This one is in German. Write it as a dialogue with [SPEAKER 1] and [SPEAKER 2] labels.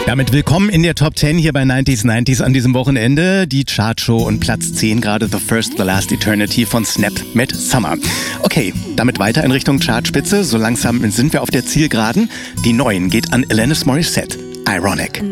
[SPEAKER 1] Damit willkommen in der Top 10 hier bei 90s an diesem Wochenende. Die Chartshow und Platz 10 gerade The First, The Last Eternity von Snap mit Summer. Okay, damit weiter in Richtung Chartspitze. So langsam sind wir auf der Zielgeraden. Die 9 geht an Alanis Morissette. Ironic.